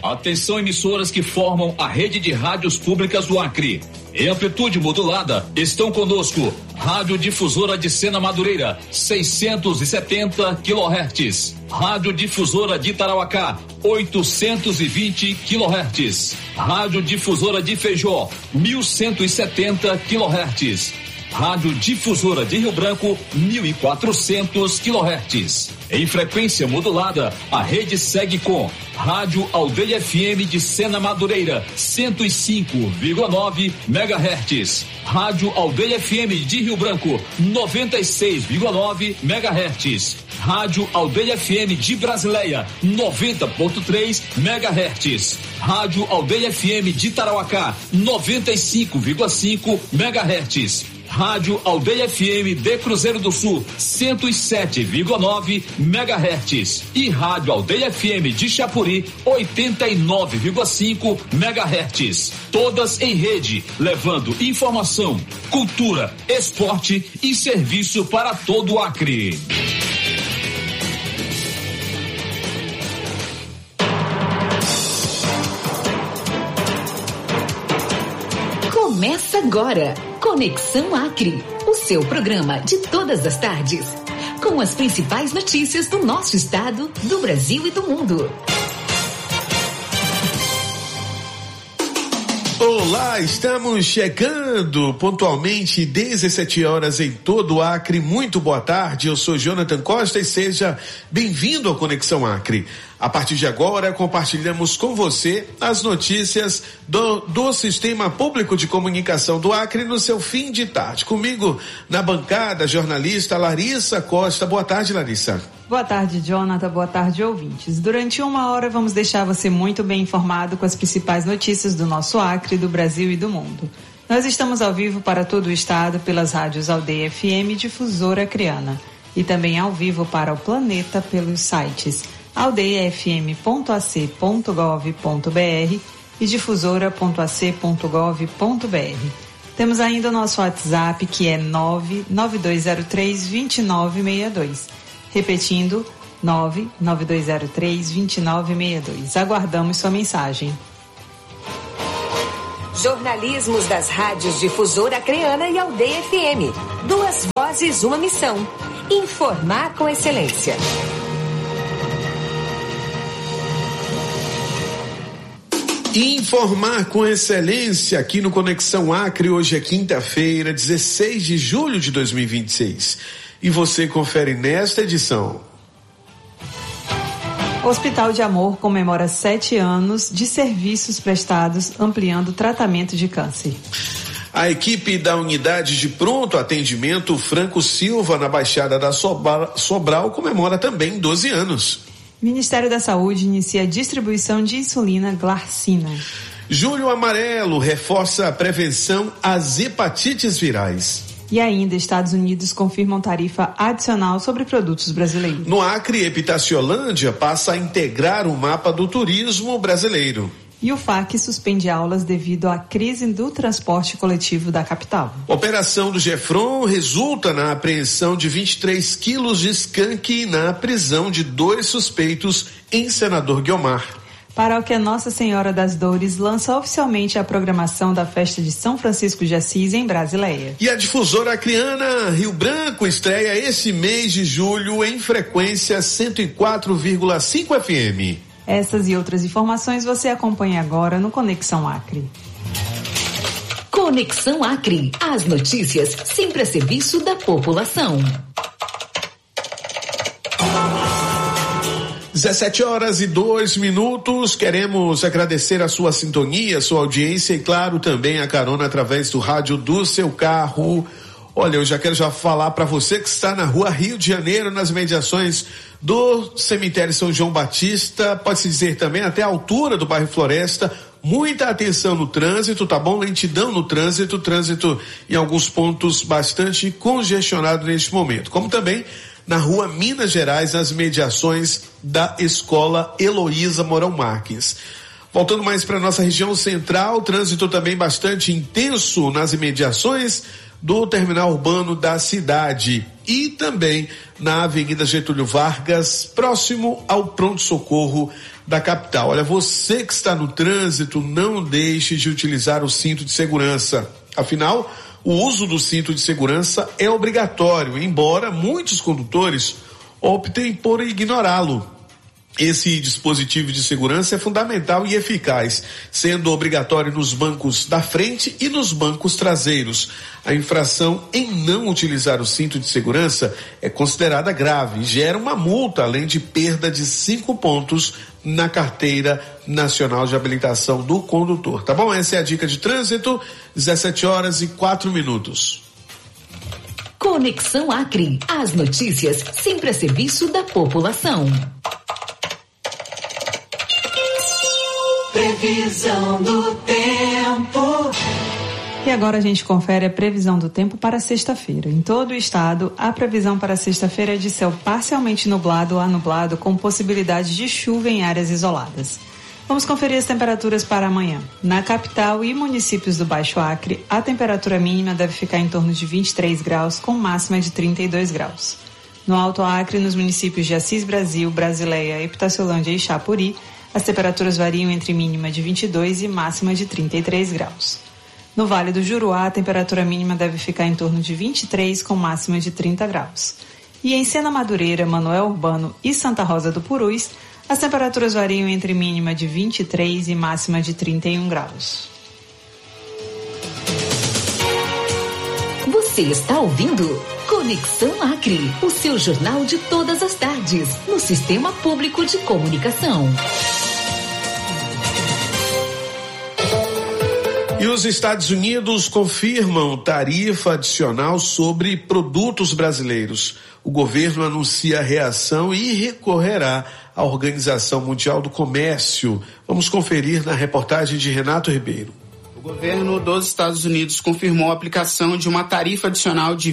Atenção, emissoras que formam a rede de rádios públicas do Acre. Em amplitude modulada, estão conosco Rádio Difusora de Sena Madureira, 670 kHz. Rádio Difusora de Tarauacá, 820 kHz. Rádio Difusora de Feijó, 1170 kHz. Rádio Difusora de Rio Branco, 1400 kHz. Em frequência modulada, a rede segue com Rádio Aldeia FM de Sena Madureira, 105,9 MHz. Rádio Aldeia FM de Rio Branco, 96,9 MHz. Rádio Aldeia FM de Brasileia, 90,3 MHz. Rádio Aldeia FM de Tarauacá, 95,5 MHz. Rádio Aldeia FM de Cruzeiro do Sul, 107,9 MHz. E Rádio Aldeia FM de Chapuri, 89,5 MHz. Todas em rede, levando informação, cultura, esporte e serviço para todo o Acre. Começa agora, Conexão Acre, o seu programa de todas as tardes, com as principais notícias do nosso estado, do Brasil e do mundo. Olá, estamos chegando pontualmente 17 horas em todo o Acre. Muito boa tarde, eu sou Jonathan Costa e seja bem-vindo ao Conexão Acre. A partir de agora, compartilhamos com você as notícias do Sistema Público de Comunicação do Acre no seu fim de tarde. Comigo na bancada, a jornalista Larissa Costa. Boa tarde, Larissa. Boa tarde, Jonathan. Boa tarde, ouvintes. Durante uma hora vamos deixar você muito bem informado com as principais notícias do nosso Acre, do Brasil e do mundo. Nós estamos ao vivo para todo o estado pelas rádios Aldeia FM e Difusora Acreana e também ao vivo para o planeta pelos sites aldeiafm.ac.gov.br e difusora.ac.gov.br. Temos ainda o nosso WhatsApp, que é 99203-2962. Repetindo, 99203-2962. Aguardamos sua mensagem. Jornalismos das rádios Difusora Acreana e Aldeia FM. 2 vozes, uma missão. Informar com excelência. Informar com excelência aqui no Conexão Acre. Hoje é quinta-feira, 16 de julho de 2026. E você confere nesta edição. O Hospital de Amor comemora 7 anos de serviços prestados, ampliando o tratamento de câncer. A equipe da unidade de pronto atendimento Franco Silva, na Baixada da Sobral, comemora também 12 anos. Ministério da Saúde inicia a distribuição de insulina Glarcina. Julho Amarelo reforça a prevenção às hepatites virais. E ainda, Estados Unidos confirmam tarifa adicional sobre produtos brasileiros. No Acre, Epitaciolândia passa a integrar o mapa do turismo brasileiro. E o FAC suspende aulas devido à crise do transporte coletivo da capital. Operação do Gefron resulta na apreensão de 23 quilos de skunk na prisão de 2 suspeitos em Senador Guiomar. Paróquia Nossa Senhora das Dores lança oficialmente a programação da festa de São Francisco de Assis em Brasileia. E a Difusora Acreana Rio Branco estreia esse mês de julho em frequência 104,5 FM. Essas e outras informações você acompanha agora no Conexão Acre. Conexão Acre. As notícias sempre a serviço da população. 17 horas e 2 minutos. Queremos agradecer a sua sintonia, a sua audiência e, claro, também a carona através do rádio do seu carro. Olha, eu já quero falar para você que está na rua Rio de Janeiro, nas mediações do cemitério São João Batista, pode-se dizer também até a altura do bairro Floresta. Muita atenção no trânsito, tá bom? Lentidão no trânsito em alguns pontos bastante congestionado neste momento. Como também na rua Minas Gerais, nas mediações da Escola Heloísa Mourão Marques. Voltando mais para nossa região central, trânsito também bastante intenso nas imediações do terminal urbano da cidade e também na Avenida Getúlio Vargas, próximo ao pronto-socorro da capital. Olha, você que está no trânsito, não deixe de utilizar o cinto de segurança. Afinal, o uso do cinto de segurança é obrigatório, embora muitos condutores optem por ignorá-lo. Esse dispositivo de segurança é fundamental e eficaz, sendo obrigatório nos bancos da frente e nos bancos traseiros. A infração em não utilizar o cinto de segurança é considerada grave e gera uma multa, além de perda de 5 pontos na Carteira Nacional de Habilitação do Condutor. Tá bom? Essa é a dica de trânsito, 17h04. Conexão Acre. As notícias sempre a serviço da população. Previsão do tempo. E agora a gente confere a previsão do tempo para sexta-feira. Em todo o estado, a previsão para sexta-feira é de céu parcialmente nublado a nublado, com possibilidade de chuva em áreas isoladas. Vamos conferir as temperaturas para amanhã. Na capital e municípios do Baixo Acre, a temperatura mínima deve ficar em torno de 23 graus, com máxima de 32 graus. No Alto Acre, nos municípios de Assis Brasil, Brasileia, Epitaciolândia e Chapuri, as temperaturas variam entre mínima de 22 e máxima de 33 graus. No Vale do Juruá, a temperatura mínima deve ficar em torno de 23, com máxima de 30 graus. E em Sena Madureira, Manoel Urbano e Santa Rosa do Purus, as temperaturas variam entre mínima de 23 e máxima de 31 graus. Você está ouvindo Conexão Acre, o seu jornal de todas as tardes, no Sistema Público de Comunicação. E os Estados Unidos confirmam tarifa adicional sobre produtos brasileiros. O governo anuncia a reação e recorrerá à Organização Mundial do Comércio. Vamos conferir na reportagem de Renato Ribeiro. O governo dos Estados Unidos confirmou a aplicação de uma tarifa adicional de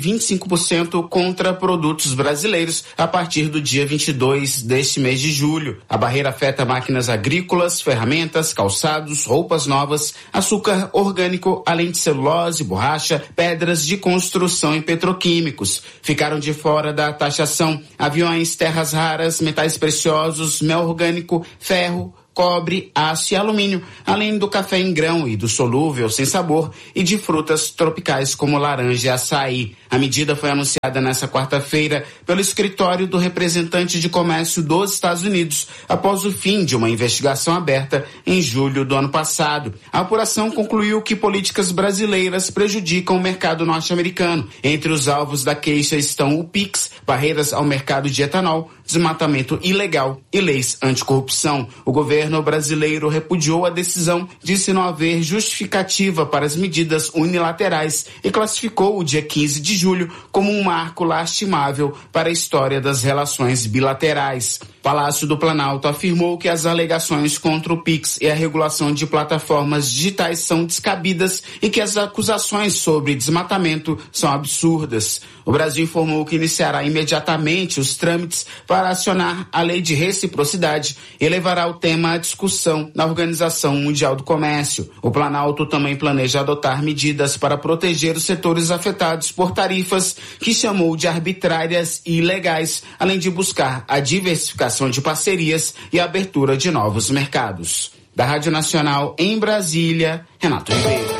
25% contra produtos brasileiros a partir do dia 22 deste mês de julho. A barreira afeta máquinas agrícolas, ferramentas, calçados, roupas novas, açúcar orgânico, além de celulose, borracha, pedras de construção e petroquímicos. Ficaram de fora da taxação aviões, terras raras, metais preciosos, mel orgânico, ferro, cobre, aço e alumínio, além do café em grão e do solúvel sem sabor e de frutas tropicais como laranja e açaí. A medida foi anunciada nesta quarta-feira pelo escritório do representante de comércio dos Estados Unidos após o fim de uma investigação aberta em julho do ano passado. A apuração concluiu que políticas brasileiras prejudicam o mercado norte-americano. Entre os alvos da queixa estão o PIX, barreiras ao mercado de etanol, desmatamento ilegal e leis anticorrupção. O governo brasileiro repudiou a decisão, disse não haver justificativa para as medidas unilaterais e classificou o dia 15 de julho como um marco lastimável para a história das relações bilaterais. Palácio do Planalto afirmou que as alegações contra o PIX e a regulação de plataformas digitais são descabidas e que as acusações sobre desmatamento são absurdas. O Brasil informou que iniciará imediatamente os trâmites para acionar a lei de reciprocidade e levará o tema à discussão na Organização Mundial do Comércio. O Planalto também planeja adotar medidas para proteger os setores afetados por tarifas que chamou de arbitrárias e ilegais, além de buscar a diversificação de parcerias e a abertura de novos mercados. Da Rádio Nacional em Brasília, Renato Ribeiro.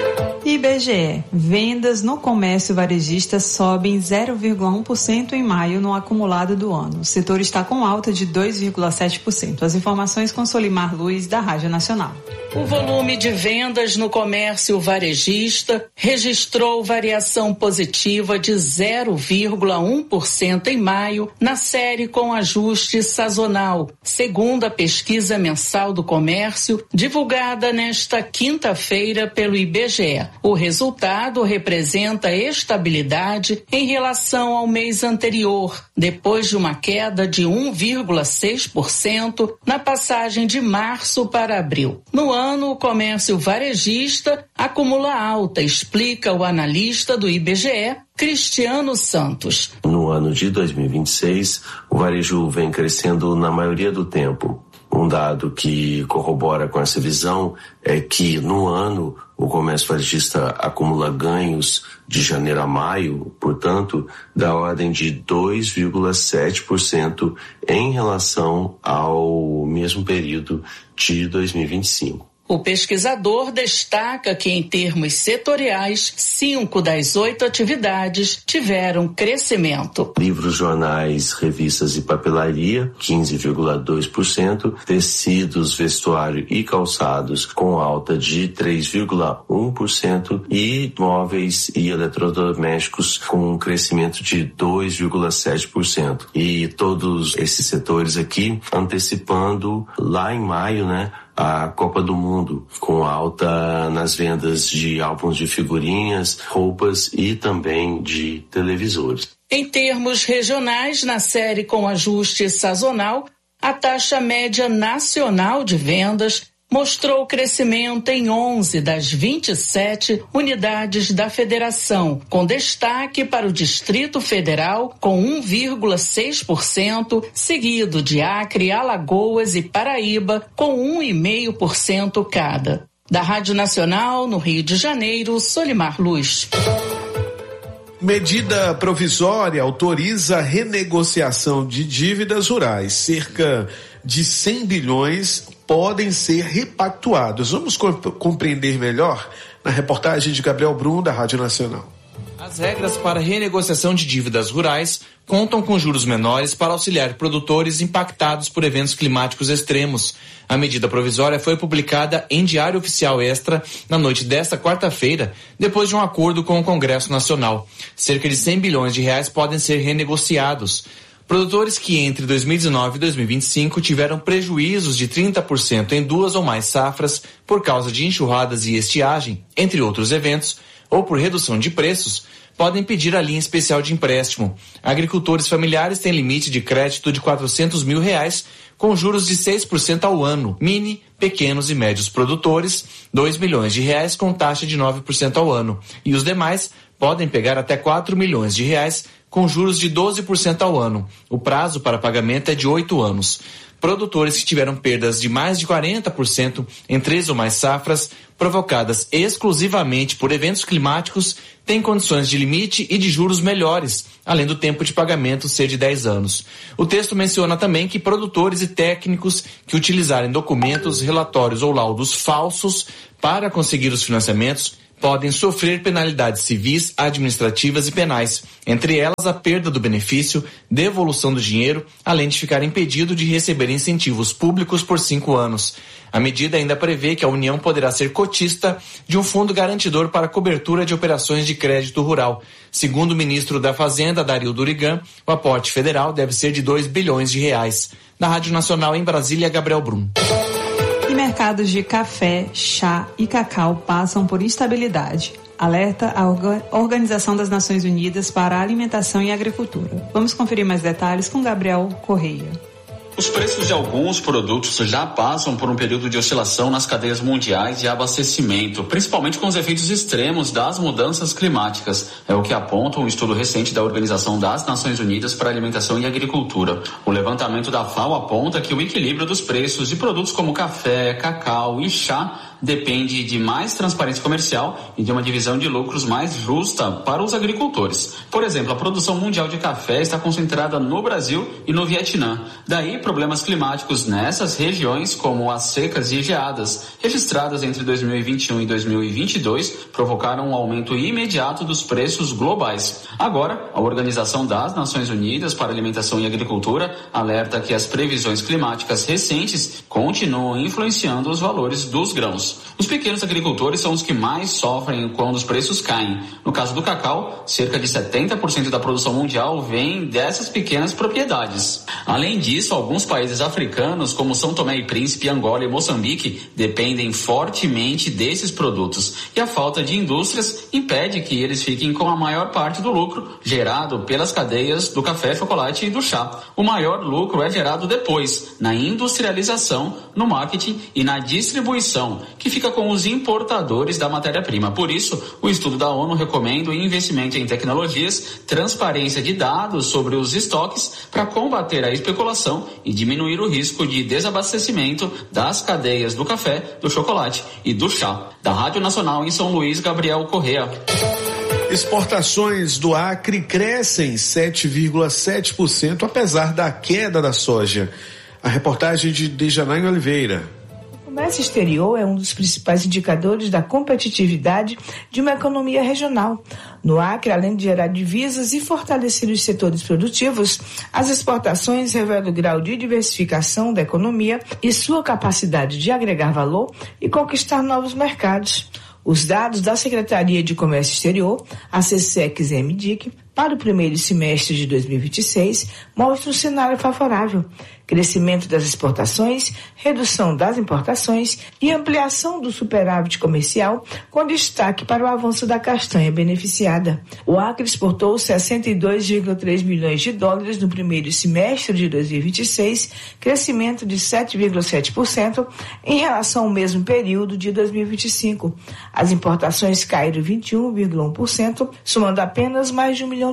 IBGE. Vendas no comércio varejista sobem 0,1% em maio no acumulado do ano. O setor está com alta de 2,7%. As informações com Solimar Luiz, da Rádio Nacional. O volume de vendas no comércio varejista registrou variação positiva de 0,1% em maio, na série com ajuste sazonal, segundo a pesquisa mensal do comércio, divulgada nesta quinta-feira pelo IBGE. O resultado representa estabilidade em relação ao mês anterior, depois de uma queda de 1,6% na passagem de março para abril. No ano, o comércio varejista acumula alta, explica o analista do IBGE, Cristiano Santos. No ano de 2026, o varejo vem crescendo na maioria do tempo. Um dado que corrobora com essa visão é que no ano o comércio varejista acumula ganhos de janeiro a maio, portanto, da ordem de 2,7% em relação ao mesmo período de 2025. O pesquisador destaca que, em termos setoriais, 5 das 8 atividades tiveram crescimento. Livros, jornais, revistas e papelaria, 15,2%. Tecidos, vestuário e calçados, com alta de 3,1%. E móveis e eletrodomésticos, com um crescimento de 2,7%. E todos esses setores aqui antecipando lá em maio, a Copa do Mundo, com alta nas vendas de álbuns de figurinhas, roupas e também de televisores. Em termos regionais, na série com ajuste sazonal, a taxa média nacional de vendas mostrou crescimento em 11 das 27 unidades da federação, com destaque para o Distrito Federal, com 1,6%, seguido de Acre, Alagoas e Paraíba, com 1,5% cada. Da Rádio Nacional, no Rio de Janeiro, Solimar Luz. Medida provisória autoriza a renegociação de dívidas rurais. Cerca de 100 bilhões podem ser repactuados. Vamos compreender melhor na reportagem de Gabriel Brum, da Rádio Nacional. As regras para renegociação de dívidas rurais contam com juros menores para auxiliar produtores impactados por eventos climáticos extremos. A medida provisória foi publicada em Diário Oficial Extra na noite desta quarta-feira, depois de um acordo com o Congresso Nacional. Cerca de 100 bilhões de reais podem ser renegociados. Produtores que entre 2019 e 2025 tiveram prejuízos de 30% em 2 ou mais safras por causa de enxurradas e estiagem, entre outros eventos, ou por redução de preços, podem pedir a linha especial de empréstimo. Agricultores familiares têm limite de crédito de R$400 mil, com juros de 6% ao ano. Mini, pequenos e médios produtores, R$2 milhões com taxa de 9% ao ano. E os demais podem pegar até R$4 milhões com juros de 12% ao ano. O prazo para pagamento é de 8 anos. Produtores que tiveram perdas de mais de 40% em 3 ou mais safras, provocadas exclusivamente por eventos climáticos, têm condições de limite e de juros melhores, além do tempo de pagamento ser de 10 anos. O texto menciona também que produtores e técnicos que utilizarem documentos, relatórios ou laudos falsos para conseguir os financiamentos podem sofrer penalidades civis, administrativas e penais, entre elas a perda do benefício, devolução do dinheiro, além de ficar impedido de receber incentivos públicos por 5 anos. A medida ainda prevê que a União poderá ser cotista de um fundo garantidor para cobertura de operações de crédito rural. Segundo o ministro da Fazenda, Dario Durigan, o aporte federal deve ser de R$2 bilhões. Na Rádio Nacional em Brasília, Gabriel Brum. E mercados de café, chá e cacau passam por instabilidade. Alerta a Organização das Nações Unidas para a Alimentação e Agricultura. Vamos conferir mais detalhes com Gabriel Correia. Os preços de alguns produtos já passam por um período de oscilação nas cadeias mundiais de abastecimento, principalmente com os efeitos extremos das mudanças climáticas. É o que aponta um estudo recente da Organização das Nações Unidas para a Alimentação e Agricultura. O levantamento da FAO aponta que o equilíbrio dos preços de produtos como café, cacau e chá depende de mais transparência comercial e de uma divisão de lucros mais justa para os agricultores. Por exemplo, a produção mundial de café está concentrada no Brasil e no Vietnã. Daí, problemas climáticos nessas regiões, como as secas e geadas, registradas entre 2021 e 2022, provocaram um aumento imediato dos preços globais. Agora, a Organização das Nações Unidas para a Alimentação e Agricultura alerta que as previsões climáticas recentes continuam influenciando os valores dos grãos. Os pequenos agricultores são os que mais sofrem quando os preços caem. No caso do cacau, cerca de 70% da produção mundial vem dessas pequenas propriedades. Além disso, alguns países africanos, como São Tomé e Príncipe, Angola e Moçambique, dependem fortemente desses produtos. E a falta de indústrias impede que eles fiquem com a maior parte do lucro gerado pelas cadeias do café, chocolate e do chá. O maior lucro é gerado depois, na industrialização, no marketing e na distribuição, que fica com os importadores da matéria-prima. Por isso, o estudo da ONU recomenda o investimento em tecnologias, transparência de dados sobre os estoques para combater a especulação e diminuir o risco de desabastecimento das cadeias do café, do chocolate e do chá. Da Rádio Nacional em São Luís, Gabriel Correa. Exportações do Acre crescem 7,7%, apesar da queda da soja. A reportagem de Dejanaine Oliveira. O comércio exterior é um dos principais indicadores da competitividade de uma economia regional. No Acre, além de gerar divisas e fortalecer os setores produtivos, as exportações revelam o grau de diversificação da economia e sua capacidade de agregar valor e conquistar novos mercados. Os dados da Secretaria de Comércio Exterior, a SECEX-MDIC, para o primeiro semestre de 2026, mostram um cenário favorável. Crescimento das exportações, redução das importações e ampliação do superávit comercial, com destaque para o avanço da castanha beneficiada. O Acre exportou 62,3 milhões de dólares no primeiro semestre de 2026, crescimento de 7,7% em relação ao mesmo período de 2025. As importações caíram 21,1%, somando apenas mais de $1 milhão,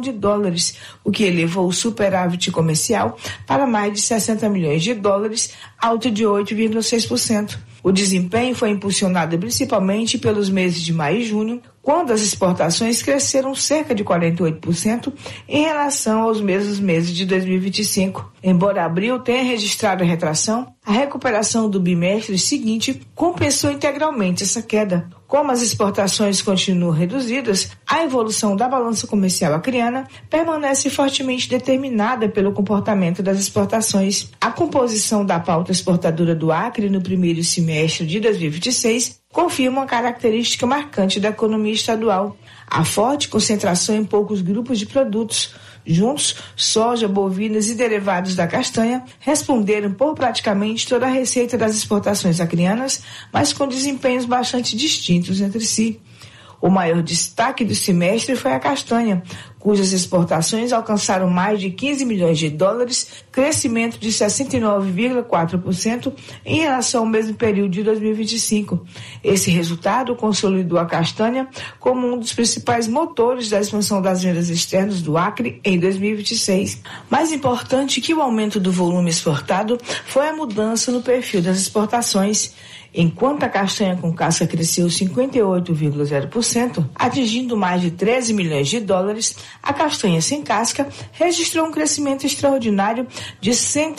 o que elevou o superávit comercial para mais de 60 milhões de dólares, alta de 8,6%. O desempenho foi impulsionado principalmente pelos meses de maio e junho, quando as exportações cresceram cerca de 48% em relação aos mesmos meses de 2025. Embora abril tenha registrado a retração, a recuperação do bimestre seguinte compensou integralmente essa queda. Como as exportações continuam reduzidas, a evolução da balança comercial acreana permanece fortemente determinada pelo comportamento das exportações. A composição da pauta exportadora do Acre no primeiro semestre de 2026 confirma uma característica marcante da economia estadual: a forte concentração em poucos grupos de produtos. Juntos, soja, bovinas e derivados da castanha responderam por praticamente toda a receita das exportações acreanas, mas com desempenhos bastante distintos entre si. O maior destaque do semestre foi a castanha, cujas exportações alcançaram mais de 15 milhões de dólares, crescimento de 69,4% em relação ao mesmo período de 2025. Esse resultado consolidou a castanha como um dos principais motores da expansão das vendas externas do Acre em 2026. Mais importante que o aumento do volume exportado foi a mudança no perfil das exportações. Enquanto a castanha com casca cresceu 58,0%, atingindo mais de 13 milhões de dólares, a castanha sem casca registrou um crescimento extraordinário de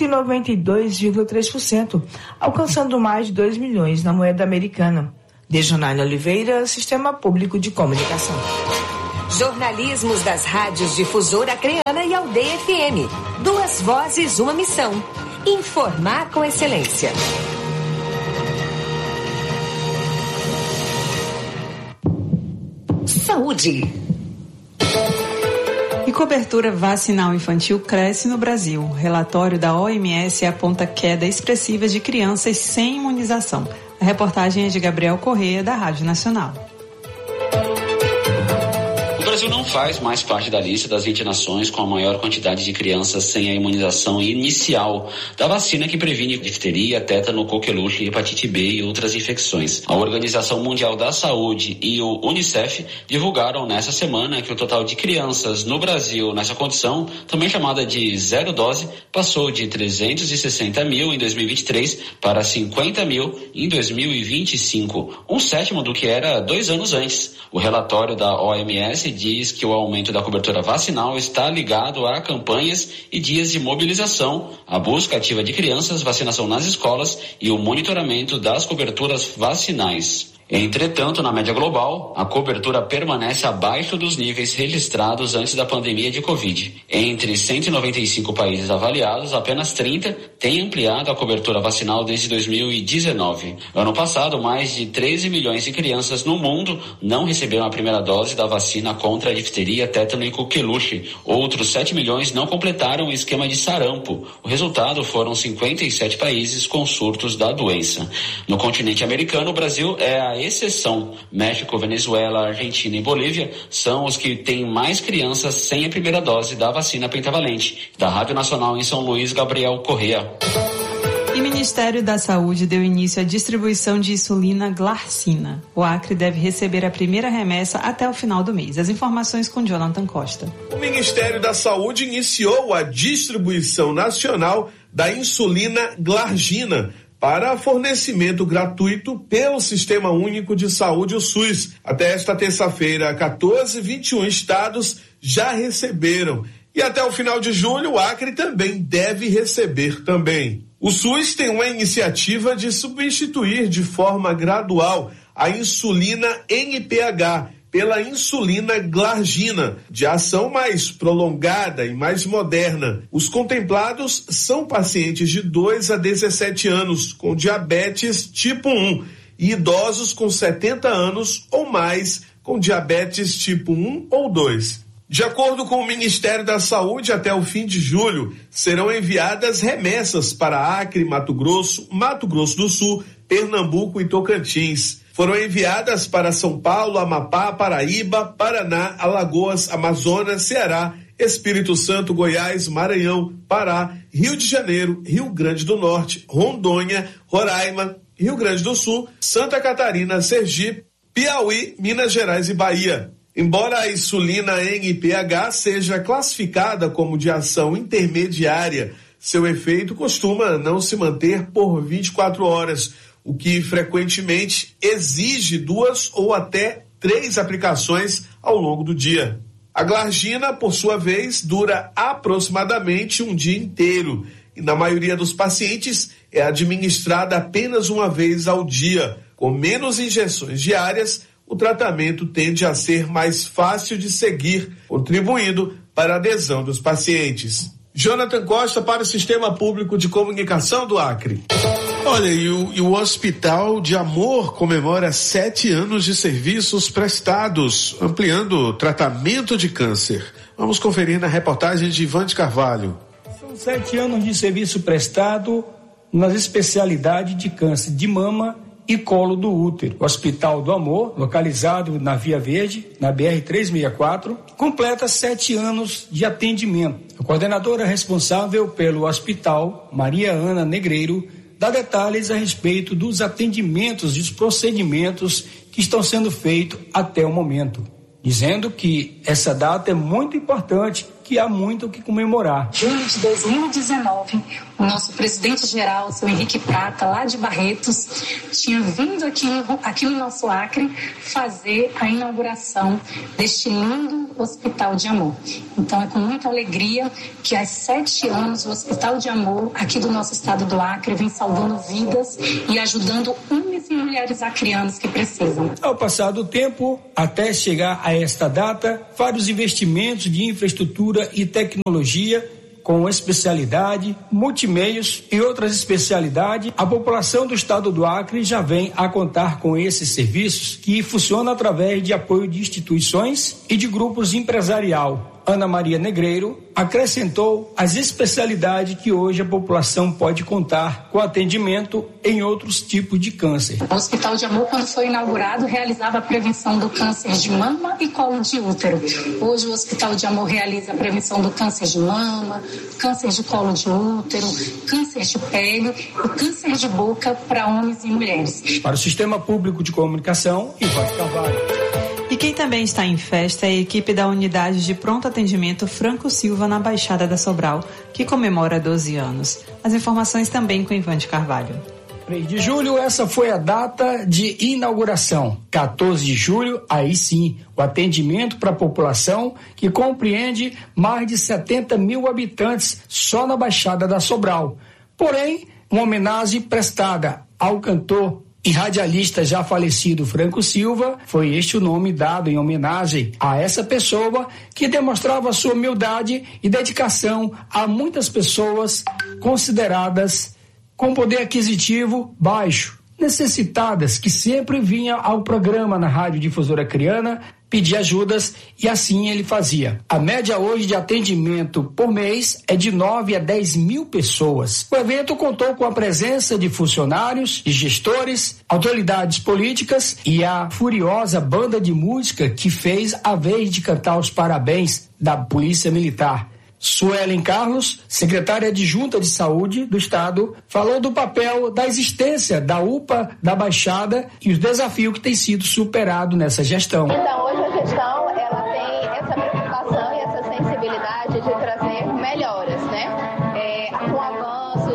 192,3%, alcançando mais de 2 milhões na moeda americana. Dejanaine Oliveira, Sistema Público de Comunicação. Jornalismos das rádios Difusora Acreana e Aldeia FM. 2 vozes, uma missão. Informar com excelência. Saúde. E cobertura vacinal infantil cresce no Brasil. O relatório da OMS aponta queda expressiva de crianças sem imunização. A reportagem é de Gabriel Correa, da Rádio Nacional. O Brasil não faz mais parte da lista das 20 nações com a maior quantidade de crianças sem a imunização inicial da vacina que previne difteria, tétano, coqueluche, hepatite B e outras infecções. A Organização Mundial da Saúde e o UNICEF divulgaram nessa semana que o total de crianças no Brasil nessa condição, também chamada de zero dose, passou de 360 mil em 2023 para 50 mil em 2025, um sétimo do que era 2 anos antes. O relatório da OMS diz que o aumento da cobertura vacinal está ligado a campanhas e dias de mobilização, a busca ativa de crianças, vacinação nas escolas e o monitoramento das coberturas vacinais. Entretanto, na média global, a cobertura permanece abaixo dos níveis registrados antes da pandemia de Covid. Entre 195 países avaliados, apenas 30 têm ampliado a cobertura vacinal desde 2019. Ano passado, mais de 13 milhões de crianças no mundo não receberam a primeira dose da vacina contra a difteria, tétano e coqueluche. Outros 7 milhões não completaram o esquema de sarampo. O resultado foram 57 países com surtos da doença. No continente americano, o Brasil é a exceção. México, Venezuela, Argentina e Bolívia são os que têm mais crianças sem a primeira dose da vacina pentavalente. Da Rádio Nacional em São Luís, Gabriel Correa. E o Ministério da Saúde deu início à distribuição de insulina Glarcina. O Acre deve receber a primeira remessa até o final do mês. As informações com Jonathan Costa. O Ministério da Saúde iniciou a distribuição nacional da insulina Glargina para fornecimento gratuito pelo Sistema Único de Saúde, o SUS. Até esta terça-feira, 21 estados já receberam. E até o final de julho, o Acre também deve receber também. O SUS tem uma iniciativa de substituir de forma gradual a insulina NPH pela insulina Glargina, de ação mais prolongada e mais moderna. Os contemplados são pacientes de 2 a 17 anos com diabetes tipo 1 e idosos com 70 anos ou mais com diabetes tipo 1 ou 2. De acordo com o Ministério da Saúde, até o fim de julho, serão enviadas remessas para Acre, Mato Grosso do Sul, Pernambuco e Tocantins. Foram enviadas para São Paulo, Amapá, Paraíba, Paraná, Alagoas, Amazonas, Ceará, Espírito Santo, Goiás, Maranhão, Pará, Rio de Janeiro, Rio Grande do Norte, Rondônia, Roraima, Rio Grande do Sul, Santa Catarina, Sergipe, Piauí, Minas Gerais e Bahia. Embora a insulina NPH seja classificada como de ação intermediária, seu efeito costuma não se manter por 24 horas, o que frequentemente exige 2 ou até 3 aplicações ao longo do dia. A Glargina, por sua vez, dura aproximadamente um dia inteiro e, na maioria dos pacientes, é administrada apenas uma vez ao dia. Com menos injeções diárias, o tratamento tende a ser mais fácil de seguir, contribuindo para a adesão dos pacientes. Jonathan Costa para o Sistema Público de Comunicação do Acre. Olha, e o Hospital de Amor comemora 7 anos de serviços prestados, ampliando o tratamento de câncer. Vamos conferir na reportagem de Ivan de Carvalho. São 7 anos de serviço prestado nas especialidades de câncer de mama e colo do útero. O Hospital do Amor, localizado na Via Verde, na BR-364, completa 7 anos de atendimento. A coordenadora responsável pelo hospital, Maria Ana Negreiro, dá detalhes a respeito dos atendimentos e dos procedimentos que estão sendo feitos até o momento, dizendo que essa data é muito importante, que há muito o que comemorar. Julho de 2019, o nosso presidente-geral, o seu Henrique Prata, lá de Barretos, tinha vindo aqui no nosso Acre fazer a inauguração deste lindo Hospital de Amor. Então é com muita alegria que há 7 anos o Hospital de Amor aqui do nosso estado do Acre vem salvando vidas e ajudando homens e mulheres acreanos que precisam. Ao passar do tempo, até chegar a esta data, vários investimentos de infraestrutura e tecnologia com especialidade, multimeios e outras especialidades, a população do estado do Acre já vem a contar com esses serviços que funcionam através de apoio de instituições e de grupos empresarial. Ana Maria Negreiro acrescentou as especialidades que hoje a população pode contar com atendimento em outros tipos de câncer. O Hospital de Amor, quando foi inaugurado, realizava a prevenção do câncer de mama e colo de útero. Hoje o Hospital de Amor realiza a prevenção do câncer de mama, câncer de colo de útero, câncer de pele e câncer de boca para homens e mulheres. Para o Sistema Público de Comunicação, Ivan Carvalho. E quem também está em festa é a equipe da Unidade de Pronto Atendimento Franco Silva na Baixada da Sobral, que comemora 12 anos. As informações também com Ivan de Carvalho. 3 de julho, essa foi a data de inauguração. 14 de julho, aí sim, o atendimento para a população que compreende mais de 70 mil habitantes só na Baixada da Sobral. Porém, uma homenagem prestada ao cantor e radialista já falecido Franco Silva, foi este o nome dado em homenagem a essa pessoa que demonstrava sua humildade e dedicação a muitas pessoas consideradas com poder aquisitivo baixo, necessitadas, que sempre vinha ao programa na Rádio Difusora Acreana pedir ajudas, e assim ele fazia. A média hoje de atendimento por mês é de 9 a 10 mil pessoas. O evento contou com a presença de funcionários, de gestores, autoridades políticas e a furiosa banda de música que fez a vez de cantar os parabéns da Polícia Militar. Suelen Carlos, secretária adjunta de Saúde do Estado, falou do papel da existência da UPA da Baixada e os desafios que têm sido superados nessa gestão. Então, hoje a gestão ela tem essa preocupação e essa sensibilidade de trazer melhoras, né? Com o avanço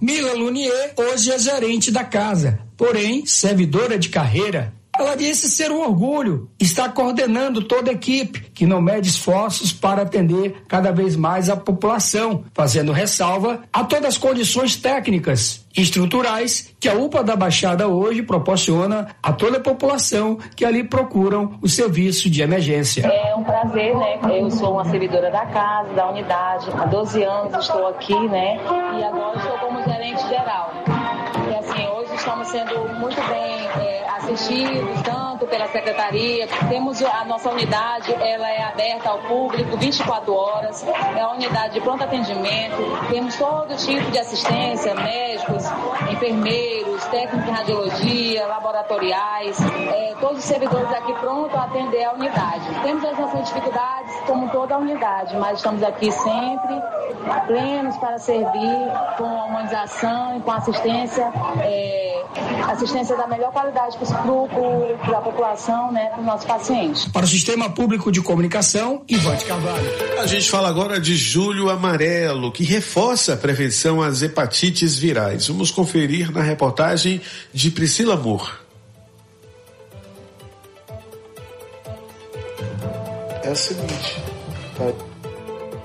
Mila Lunier hoje é gerente da casa, porém servidora de carreira. Ela disse ser um orgulho estar coordenando toda a equipe, que não mede esforços para atender cada vez mais a população, fazendo ressalva a todas as condições técnicas e estruturais que a UPA da Baixada hoje proporciona a toda a população que ali procuram o serviço de emergência. É um prazer, né? Eu sou uma servidora da casa, da unidade, há 12 anos estou aqui, né? E agora estou como gerente geral. E assim, hoje estamos sendo muito bem assistidos, tanto pela secretaria. Temos a nossa unidade, ela é aberta ao público 24 horas, é a unidade de pronto atendimento, temos todo tipo de assistência, médicos, enfermeiros, técnicos em radiologia, laboratoriais, todos os servidores aqui prontos a atender a unidade. Temos as nossas dificuldades, como toda a unidade, mas estamos aqui sempre plenos para servir com a humanização e com assistência da melhor qualidade para a população, né, para os nossos pacientes. Para o Sistema Público de Comunicação, Ivete Carvalho. A gente fala agora de Julho Amarelo, que reforça a prevenção às hepatites virais. Vamos conferir na reportagem de Priscila Moore. É a seguinte,